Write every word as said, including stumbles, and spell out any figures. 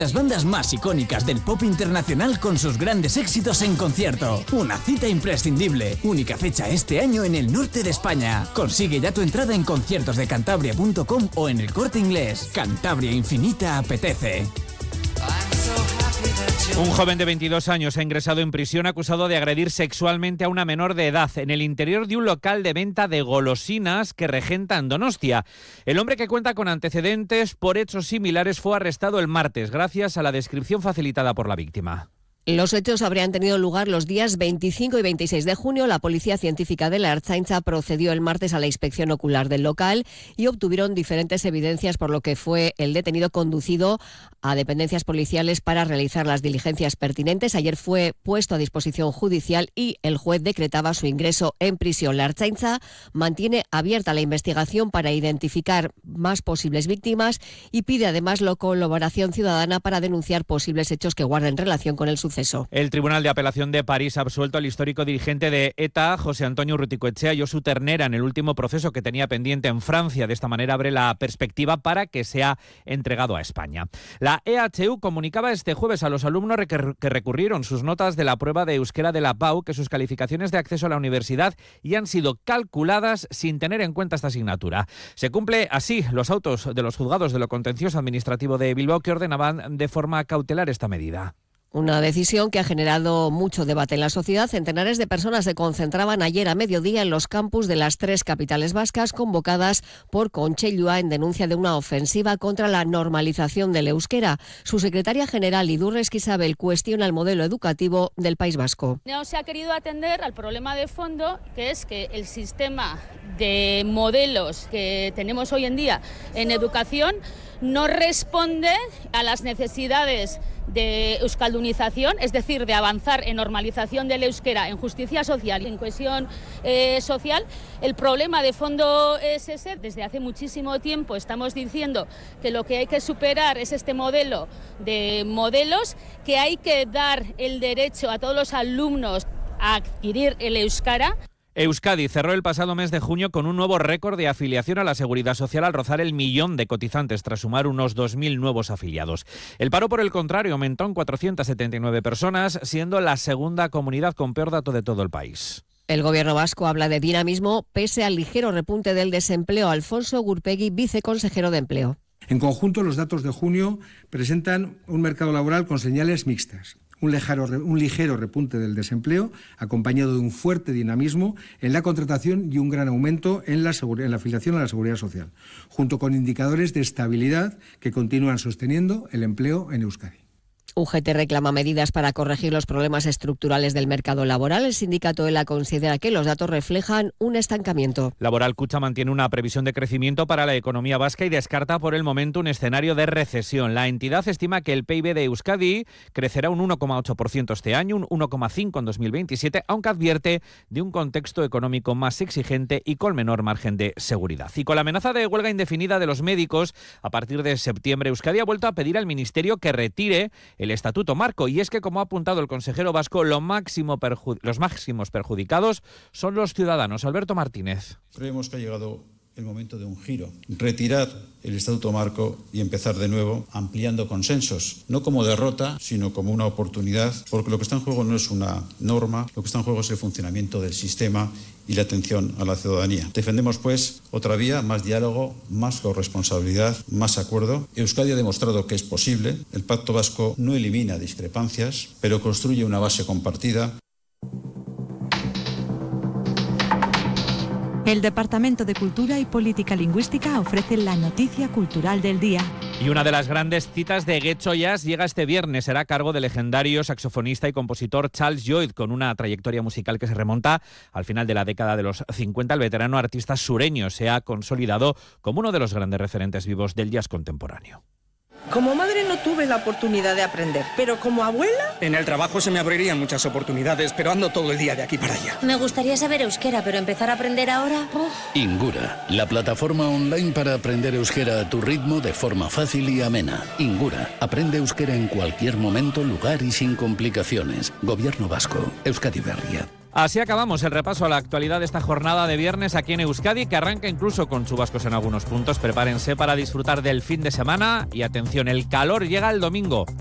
Las bandas más icónicas del pop internacional con sus grandes éxitos en concierto. Una cita imprescindible. Única fecha este año en el norte de España. Consigue ya tu entrada en conciertos de cantabria punto com o en el Corte Inglés. Cantabria Infinita apetece. Un joven de veintidós años ha ingresado en prisión acusado de agredir sexualmente a una menor de edad en el interior de un local de venta de golosinas que regenta en Donostia. El hombre, que cuenta con antecedentes por hechos similares, fue arrestado el martes gracias a la descripción facilitada por la víctima. Los hechos habrían tenido lugar los días veinticinco y veintiséis de junio. La Policía Científica de la Ertzaintza procedió el martes a la inspección ocular del local y obtuvieron diferentes evidencias, por lo que fue el detenido conducido a dependencias policiales para realizar las diligencias pertinentes. Ayer fue puesto a disposición judicial y el juez decretaba su ingreso en prisión. La Ertzaintza mantiene abierta la investigación para identificar más posibles víctimas y pide además la colaboración ciudadana para denunciar posibles hechos que guarden relación con el suceso. El Tribunal de Apelación de París ha absuelto al histórico dirigente de ETA, José Antonio Urruticoetxea, y Josu Ternera en el último proceso que tenía pendiente en Francia. De esta manera abre la perspectiva para que sea entregado a España. La E H U comunicaba este jueves a los alumnos que recurrieron sus notas de la prueba de euskera de la P A U que sus calificaciones de acceso a la universidad ya han sido calculadas sin tener en cuenta esta asignatura. Se cumple así los autos de los juzgados de lo contencioso administrativo de Bilbao, que ordenaban de forma cautelar esta medida. Una decisión que ha generado mucho debate en la sociedad. Centenares de personas se concentraban ayer a mediodía en los campus de las tres capitales vascas, convocadas por Conchellua en denuncia de una ofensiva contra la normalización del euskera. Su secretaria general, Idurre Esquisabel, cuestiona el modelo educativo del País Vasco. No se ha querido atender al problema de fondo, que es que el sistema de modelos que tenemos hoy en día en educación no responde a las necesidades de euskaldunización, es decir, de avanzar en normalización del euskera, en justicia social y en cohesión eh, social. El problema de fondo es ese. Desde hace muchísimo tiempo estamos diciendo que lo que hay que superar es este modelo de modelos, que hay que dar el derecho a todos los alumnos a adquirir el euskara. Euskadi cerró el pasado mes de junio con un nuevo récord de afiliación a la Seguridad Social al rozar el millón de cotizantes tras sumar unos dos mil nuevos afiliados. El paro, por el contrario, aumentó en cuatrocientas setenta y nueve personas, siendo la segunda comunidad con peor dato de todo el país. El gobierno vasco habla de dinamismo pese al ligero repunte del desempleo. Alfonso Gurpegui, viceconsejero de Empleo. En conjunto, los datos de junio presentan un mercado laboral con señales mixtas. Un ligero, un ligero repunte del desempleo, acompañado de un fuerte dinamismo en la contratación y un gran aumento en la, en la afiliación a la Seguridad Social, junto con indicadores de estabilidad que continúan sosteniendo el empleo en Euskadi. U G T reclama medidas para corregir los problemas estructurales del mercado laboral. El sindicato ELA considera que los datos reflejan un estancamiento. Laboral Kutxa mantiene una previsión de crecimiento para la economía vasca y descarta por el momento un escenario de recesión. La entidad estima que el P I B de Euskadi crecerá un uno coma ocho por ciento este año, un uno coma cinco por ciento en dos mil veintisiete, aunque advierte de un contexto económico más exigente y con menor margen de seguridad. Y con la amenaza de huelga indefinida de los médicos, a partir de septiembre, Euskadi ha vuelto a pedir al Ministerio que retire el Estatuto Marco, y es que, como ha apuntado el consejero vasco, lo máximo perju- los máximos perjudicados son los ciudadanos. Alberto Martínez. Creemos que ha llegado el momento de un giro, retirar el Estatuto Marco y empezar de nuevo ampliando consensos, no como derrota, sino como una oportunidad, porque lo que está en juego no es una norma, lo que está en juego es el funcionamiento del sistema y la atención a la ciudadanía. Defendemos, pues, otra vía, más diálogo, más corresponsabilidad, más acuerdo. Euskadi ha demostrado que es posible. El Pacto Vasco no elimina discrepancias, pero construye una base compartida. El Departamento de Cultura y Política Lingüística ofrece la noticia cultural del día. Y una de las grandes citas de Getxo Jazz llega este viernes. Será a cargo del legendario saxofonista y compositor Charles Lloyd, con una trayectoria musical que se remonta al final de la década de los cincuenta. El veterano artista sureño se ha consolidado como uno de los grandes referentes vivos del jazz contemporáneo. Como madre no tuve la oportunidad de aprender, pero como abuela... En el trabajo se me abrirían muchas oportunidades, pero ando todo el día de aquí para allá. Me gustaría saber euskera, pero empezar a aprender ahora... Uf. Ingura, la plataforma online para aprender euskera a tu ritmo de forma fácil y amena. Ingura, aprende euskera en cualquier momento, lugar y sin complicaciones. Gobierno vasco, Euskadi Berria. Así acabamos el repaso a la actualidad de esta jornada de viernes aquí en Euskadi, que arranca incluso con chubascos en algunos puntos. Prepárense para disfrutar del fin de semana y atención, el calor llega el domingo.